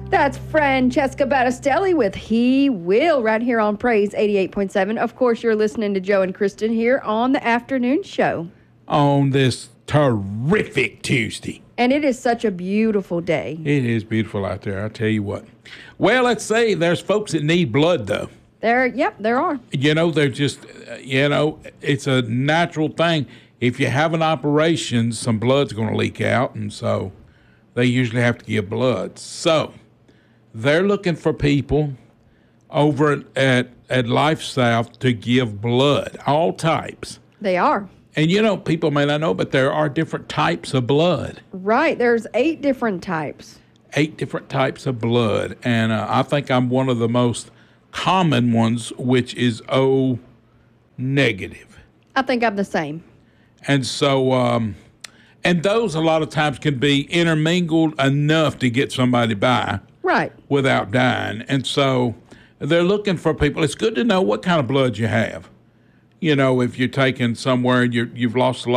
That's Francesca Battistelli with He Will right here on Praise 88.7. Of course, you're listening to Joe and Kristen here on the afternoon show. On this terrific Tuesday. And it is such a beautiful day. It is beautiful out there, I tell you what. Well, let's say there's folks that need blood, though. There are. You know, they're just, it's a natural thing. If you have an operation, some blood's going to leak out, and so they usually have to give blood. So they're looking for people over at Life South to give blood, all types. They are. And, people may not know, but there are different types of blood. Right. There's 8 different types. 8 different types of blood. And I think I'm one of the most common ones, which is O negative. I think I'm the same. And so, and those a lot of times can be intermingled enough to get somebody by. Right. Without dying. And so they're looking for people. It's good to know what kind of blood you have. If you're taken somewhere and you've lost a lot